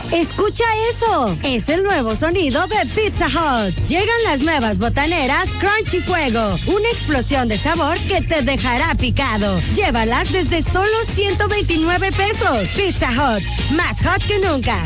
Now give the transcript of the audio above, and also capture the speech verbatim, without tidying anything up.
¡Escucha eso! Es el nuevo sonido de Pizza Hut. Llegan las nuevas botaneras Crunchy Fuego. Una explosión de sabor que te dejará picado. Llévalas desde solo ciento veintinueve pesos. Pizza Hut, más hot que nunca.